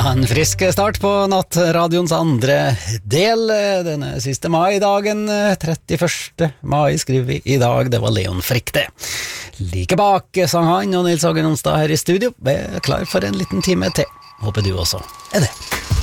En frisk start på Nattradions andre del. Denne siste mai-dagen, 31. mai skriver vi I dag. Det var Leon Frick det. Like bak sang han og Nils Ågen Onsdag her I studio. Vi klar for en liten time til. Håper du også det.